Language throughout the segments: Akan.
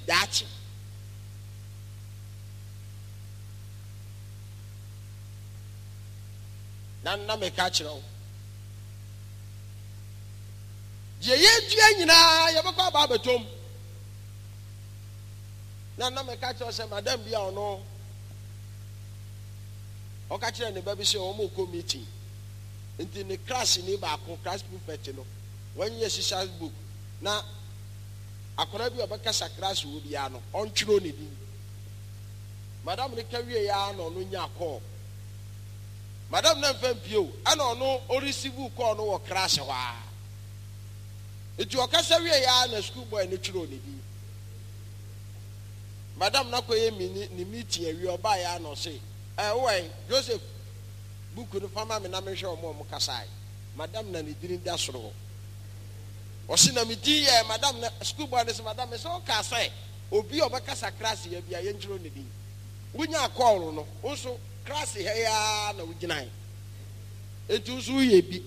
dachi na me ka kire o je ye dua nyina ye bekwa ba betom na me ka kire o se madam bia ono o ka kire ne ba bi se o mo ko meeting nti ne class ni ba ko class prefect no when ye shisha book na akora bi obekasa class wo bia no on twiro ne din madam ne ka wie ya no nya call madam na mfa mpio ana ono o receive call no wo class wa eti okasa wie ya na school boy ne twiro ne din madam na koye ni meeting awie oba ya no say we Joseph book no fama me na me hwe omo kasai madam na ne din da soro o si na me di ye madam na school boy ne madam me so ka sai obi obekasa class ya bia ye ntwiro ne din wunya call no so class he ya na wuginai etu so ye bi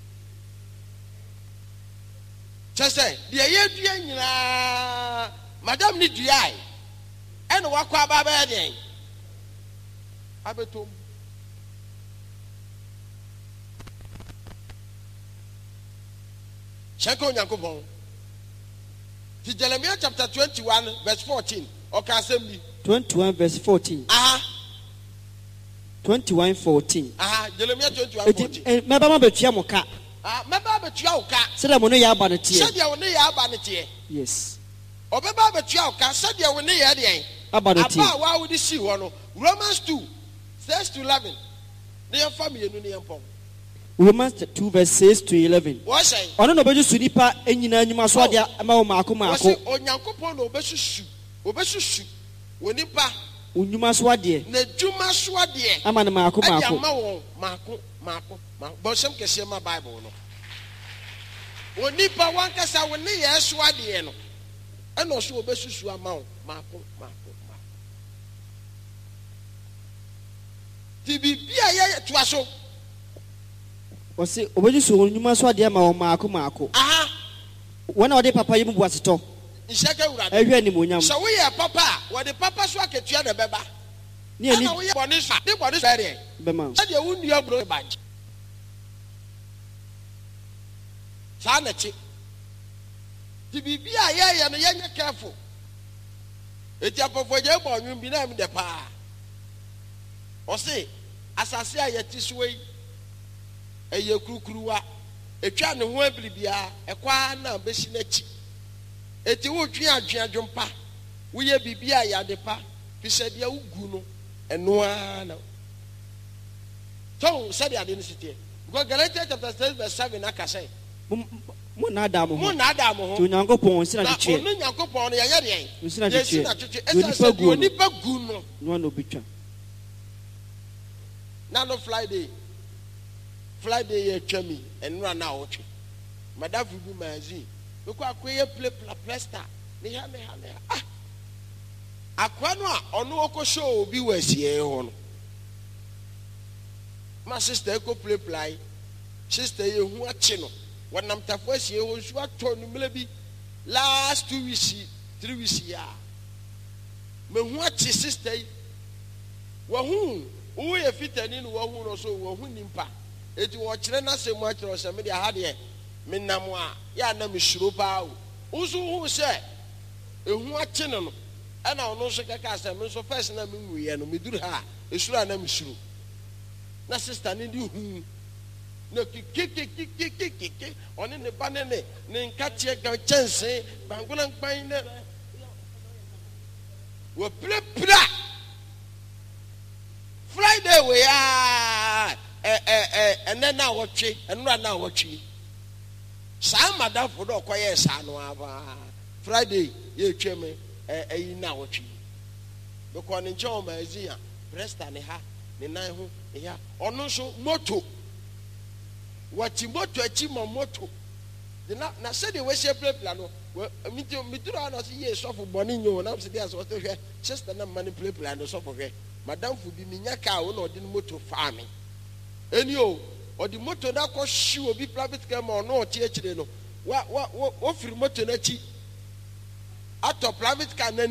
chese de ye dua nyina madam ni duai ene wakwa ba ba den abetom Sheko Yakobon. Jeremiah chapter 21 verse 14 okay assembly 21 verse 14 21:14 Jeremiah 21:14 meba ma betua mo ka meba betua wo ka se da mo no ya aba ne tie se dia wo ne ya aba ne tie yes obeba betua wo ka se dia wo ne ya de aba ne tie aba wa wo di si ho no Romans 2:6-11 ne ya family no ne ya pon Romans 2 verse 6-11 what say ono no beju su nipa enyina anyuma so ade ama wo maako maako onyankopon no obesusu woni pa unyuma so ade na djuma so ade ama ne maako maako ama wo maako bo sem kese ma bible no woni pa wankasa woni ye so ade no eno so obesusu ama wo maako tibi bia ye toa so o se obeju su unyuma so ade ama wo maako maako wona ode papa yimu buaseto Isheke urade ehwe ni monyam so we papa we the papa so aketua na beba ni ani we boni so de boni so ere bema e de wunu abro badge sa na chi ti bibia ye no ye nye careful eti apofo je bo nwum bi na mi de pa o se asase a ye ti so yi eye kurukuruwa etwa ne ho abribia ekwa na beshi na chi eti wo twa adwumpa wo ye bibia ya de pa fisade a ugu no eno ana so said ya de ne sitie because Galatians chapter 6 verse 7 aka say mo na da mo ho to nyankopon sina de che no nyankopon no ya ye de sina de che oni pa gu no no bitwa na no Friday ye twami enura na otwe madafu bi magazine because akoye plesta ne ha akwa no a ono okosho obi wasie ho no ma sister eko play sister ye hu ache no wonam tafo asie ho nsu ato no mele bi last 2 weeks 3 weeks ya me hu ache sister yi wo hu wo ye fitani no wo hu no so wo hu nimpa eti wo kire na semu akire so me de ha de menam a ya na mishuro pa uzu hu se ehu ache no ana ono so kaka asem so first na menwuye no meduru ha esura na mishuro na sister ni di hu na kikikikikiki oni ne banene ne nkatie ga chense banguna nkpan ne wo plepra Friday we ya ene na wotwe enura na wotwe sa madam for do koye sa no aba Friday ye tweme eyi na wotwe because ne nche ma azia presta ne ha ne nan ho ya ono so moto wati moto achi mo moto na se de we se plepla no mituro na se ye sofo boni nyo na se de aso to hwe sister na mani plepla no sofo hwe madam fu bi minya ka wo na odi moto fa me eni o odi moto na ko shi obi private car mo no tie chire no wa firi moto na chi ato private car na